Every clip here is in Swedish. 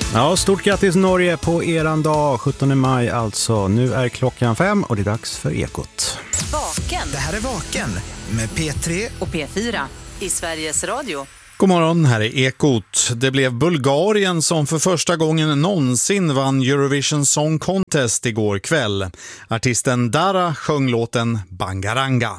Ja, stort grattis Norge på eran dag, 17 maj alltså. Nu är klockan 5 och det är dags för Ekot. Vaken. Det här är Vaken med P3 och P4 i Sveriges Radio. God morgon, här är Ekot. Det blev Bulgarien som för första gången någonsin vann Eurovision Song Contest igår kväll. Artisten Dara sjöng låten Bangaranga.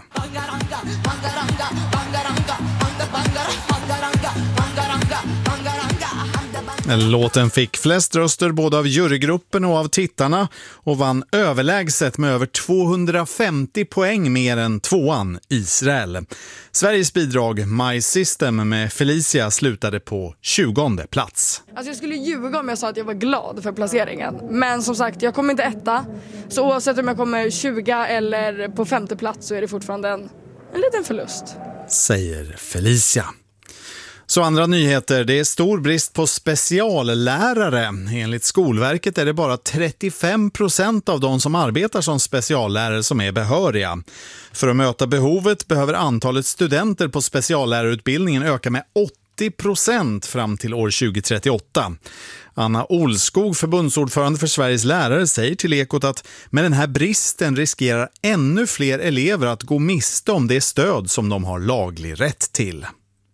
Låten fick flest röster både av jurygruppen och av tittarna och vann överlägset med över 250 poäng mer än tvåan Israel. Sveriges bidrag My System med Felicia slutade på 20:e plats. Alltså jag skulle ljuga om jag sa att jag var glad för placeringen. Men som sagt, jag kommer inte etta. Så oavsett om jag kommer 20 eller på 5:e plats så är det fortfarande en liten förlust. Säger Felicia. Så andra nyheter, det är stor brist på speciallärare. Enligt Skolverket är det bara 35% av de som arbetar som speciallärare som är behöriga. För att möta behovet behöver antalet studenter på speciallärarutbildningen öka med 80% fram till år 2038. Anna Olskog, förbundsordförande för Sveriges lärare, säger till Ekot att med den här bristen riskerar ännu fler elever att gå miste om det stöd som de har laglig rätt till.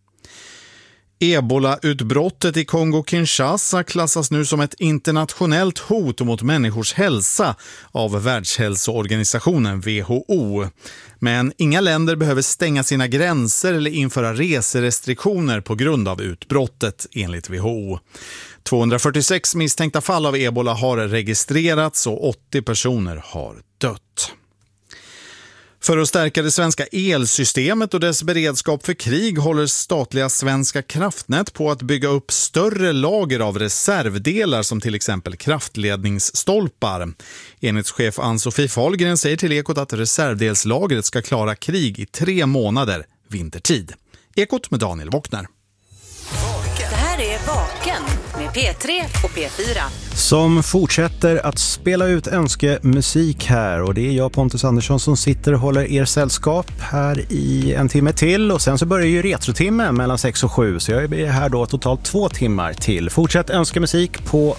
Ebola-utbrottet i Kongo-Kinshasa klassas nu som ett internationellt hot mot människors hälsa av Världshälsoorganisationen WHO. Men inga länder behöver stänga sina gränser eller införa reserestriktioner på grund av utbrottet enligt WHO. 246 misstänkta fall av ebola har registrerats och 80 personer har dött. För att stärka det svenska elsystemet och dess beredskap för krig håller statliga Svenska kraftnät på att bygga upp större lager av reservdelar som till exempel kraftledningsstolpar. Enhetschef Ann-Sofie Fahlgren säger till Ekot att reservdelslagret ska klara krig i 3 månader vintertid. Ekot med Daniel Wockner. Det här är Vaken med P3 och P4. Som fortsätter att spela ut önskemusik här, och det är jag, Pontus Andersson, som sitter och håller er sällskap här i en timme till, och sen så börjar ju retrotimme mellan 6 och 7, så jag är här då totalt 2 timmar till. Fortsätt önskemusik på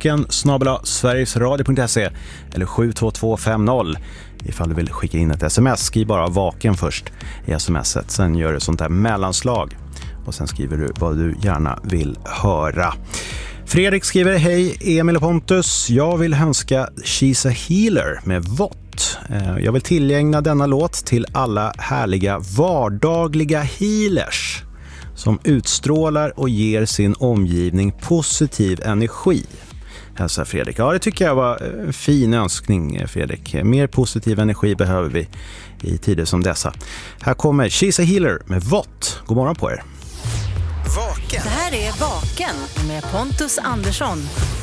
vaken@sverigesradio.se eller 72250. Ifall du vill skicka in ett sms, skriv bara Vaken först i smset, sen gör du sånt där mellanslag och sen skriver du vad du gärna vill höra. Fredrik skriver: hej Emil och Pontus, jag vill önska She's a Healer med Vott. Jag vill tillägna denna låt till alla härliga vardagliga healers som utstrålar och ger sin omgivning positiv energi. Hälsa Fredrik. Ja, det tycker jag var en fin önskning, Fredrik. Mer positiv energi behöver vi i tider som dessa. Här kommer She's a Healer med Vott. God morgon på er. Vaken. Det här är Vaken med Pontus Andersson.